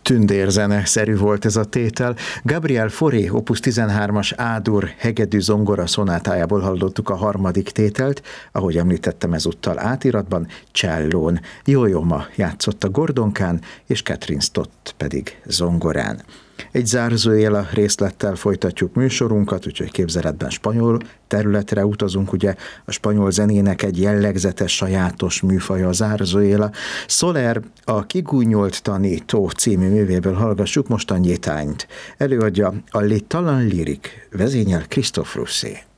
tündérzene-szerű volt ez a tétel. Gabriel Fauré opus 13-as A-dur hegedű zongora szonátájából hallottuk a harmadik tételt, ahogy említettem ezúttal átiratban, csellón. Yo-Yo játszott a gordonkán, és Catherine Stott pedig zongorán. Egy zárzójel a részlettel folytatjuk műsorunkat, úgyhogy képzeletben spanyol területre utazunk, ugye a spanyol zenének egy jellegzetes, sajátos műfaja a zárzójel. Soler, a Kigúnyolt tanító című művéből hallgassuk most a nyitányt. Előadja a Les Talents Lyriques, vezényel Christophe Rousset.